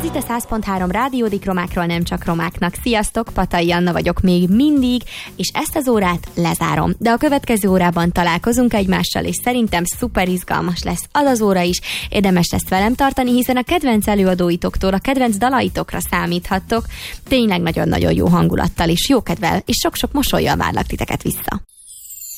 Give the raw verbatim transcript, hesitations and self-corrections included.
itt a száz pont három Rádiódik romákról, nem csak romáknak. Sziasztok, Patai Anna vagyok még mindig, és ezt az órát lezárom. De a következő órában találkozunk egymással, és szerintem szuper izgalmas lesz az az óra is. Érdemes lesz velem tartani, hiszen a kedvenc előadóitoktól, a kedvenc dalaitokra számíthattok. Tényleg nagyon-nagyon jó hangulattal és jó kedvel, és sok-sok mosollyal várlak titeket vissza.